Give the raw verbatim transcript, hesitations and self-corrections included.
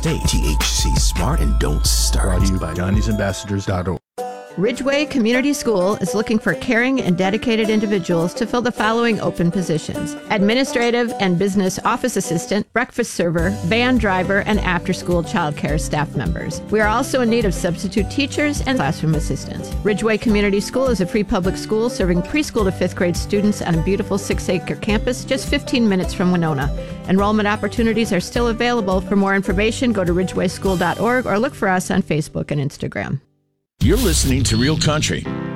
Stay T H C smart and don't start. Brought to you by Gandhi's Ambassadors dot org. Ridgeway Community School is looking for caring and dedicated individuals to fill the following open positions: administrative and business office assistant, breakfast server, van driver, and after-school childcare staff members. We are also in need of substitute teachers and classroom assistants. Ridgeway Community School is a free public school serving preschool to fifth grade students on a beautiful six-acre campus just fifteen minutes from Winona. Enrollment opportunities are still available. For more information, go to ridgeway school dot org or look for us on Facebook and Instagram. You're listening to Real Country